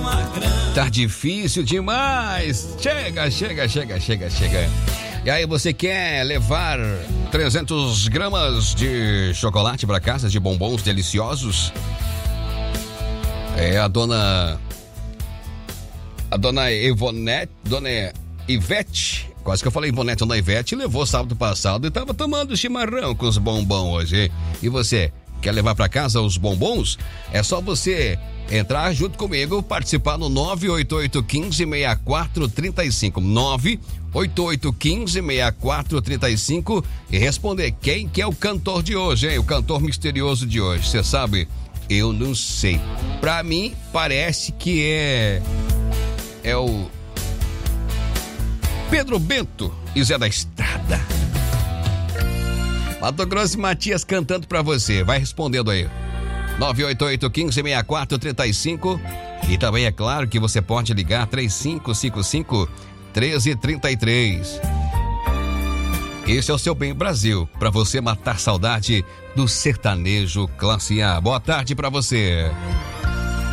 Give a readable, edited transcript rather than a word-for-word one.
Tá difícil demais. Chega. E aí, você quer levar 300 gramas de chocolate para casa, de bombons deliciosos? É a dona Ivete, quase que eu falei Ivonete, dona Ivete levou sábado passado e tava tomando chimarrão com os bombons hoje. E você, quer levar para casa os bombons? É só você entrar junto comigo, participar no 988-15-6435. 988-15-6435 e responder quem que é o cantor de hoje, hein? O cantor misterioso de hoje. Você sabe? Eu não sei. Pra mim, parece que é o Pedro Bento e Zé da Estrada. Mato Grosso e Matias cantando pra você. Vai respondendo aí. 988-15-6435. E também é claro que você pode ligar 3555-1333. Esse é o Seu Bem Brasil, pra você matar saudade do sertanejo classe A. Boa tarde pra você.